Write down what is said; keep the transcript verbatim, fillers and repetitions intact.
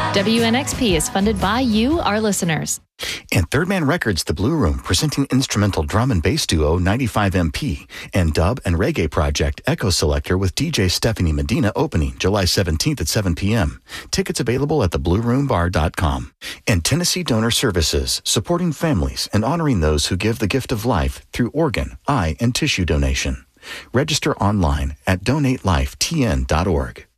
W N X P is funded by you, our listeners. And Third Man Records, The Blue Room, presenting instrumental drum and bass duo ninety-five M P and dub and reggae project Echo Selector with D J Stephanie Medina opening July seventeenth at seven p.m. Tickets available at the blue room bar dot com. And Tennessee Donor Services, supporting families and honoring those who give the gift of life through organ, eye, and tissue donation. Register online at donate life t n dot org.